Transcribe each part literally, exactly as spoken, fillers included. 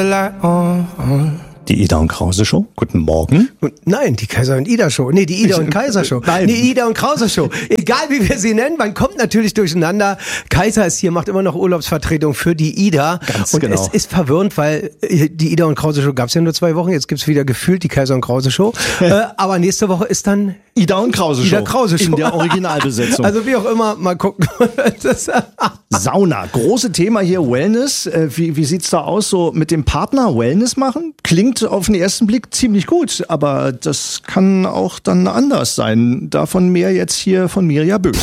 Die Ida und Krause Show. Guten Morgen. Nein, die Kaiser und Ida Show. Nee, die Ida und Kaiser Show. Nein. Die Ida und Krause Show. Egal wie wir sie nennen, man kommt natürlich durcheinander. Kaiser ist hier, macht immer noch Urlaubsvertretung für die Ida. Ganz und genau. es ist verwirrend, weil die Ida und Krause Show gab es ja nur zwei Wochen. Jetzt gibt's wieder gefühlt die Kaiser und Krause Show. äh, aber nächste Woche ist dann Ida und Krause Show. Ida Krause Show. In der Originalbesetzung. Also wie auch immer, mal gucken. das, Sauna, große Thema hier, Wellness. Äh, wie, wie sieht's da aus, so mit dem Partner Wellness machen? Klingt auf den ersten Blick ziemlich gut, aber das kann auch dann anders sein. Davon mehr jetzt hier von Mirja Bös.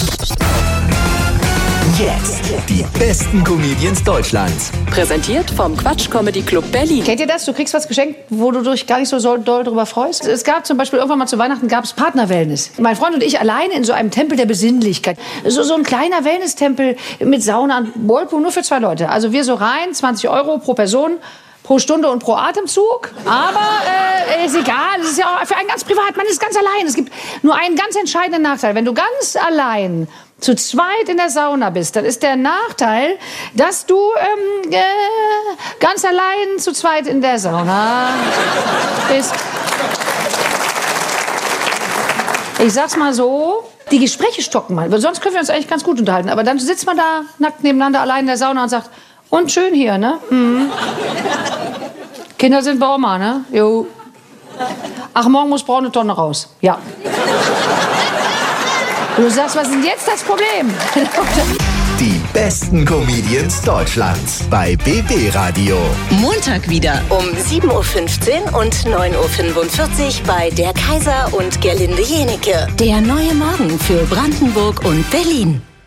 Jetzt die besten Comedians Deutschlands. Präsentiert vom Quatsch Comedy Club Berlin. Kennt ihr das? Du kriegst was geschenkt, wo du dich gar nicht so doll drüber freust. Es gab zum Beispiel irgendwann mal zu Weihnachten gab es Partner-Wellness. Mein Freund und ich alleine in so einem Tempel der Besinnlichkeit. So, so ein kleiner Wellness-Tempel mit Sauna und Whirlpool nur für zwei Leute. Also wir so rein, zwanzig Euro pro Person. Pro Stunde und pro Atemzug. Aber äh, ist egal, es ist ja auch für einen ganz privat, man ist ganz allein. Es gibt nur einen ganz entscheidenden Nachteil. Wenn du ganz allein zu zweit in der Sauna bist, dann ist der Nachteil, dass du ähm, äh, ganz allein zu zweit in der Sauna bist. Ich sag's mal so, die Gespräche stocken mal. Sonst können wir uns eigentlich ganz gut unterhalten. Aber dann sitzt man da nackt nebeneinander allein in der Sauna und sagt, und schön hier, ne? Mhm. Kinder sind bei Oma, ne? Jo. Ach, morgen muss braune Tonne raus. Ja. Und du sagst, was ist denn jetzt das Problem? Die besten Comedians Deutschlands bei B B Radio. Montag wieder Um sieben Uhr fünfzehn und neun Uhr fünfundvierzig bei der Kaiser und Gerlinde Jenecke. der neue Morgen für Brandenburg und Berlin.